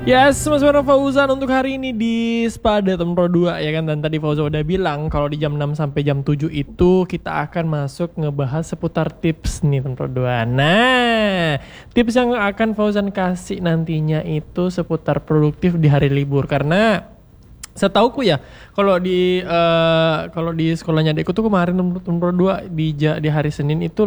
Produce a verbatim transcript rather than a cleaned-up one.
Yes, Mas Warna Fauzan untuk hari ini di Spada Temen Pro dua ya kan. Dan tadi Fauzan udah bilang kalau di jam enam sampai jam tujuh itu kita akan masuk ngebahas seputar tips nih Temen Pro dua. Nah, tips yang akan Fauzan kasih nantinya itu seputar produktif di hari libur. Karena setauku ya, kalau di uh, kalau di sekolahnya adekku tuh kemarin Temen Pro dua di, di hari Senin itu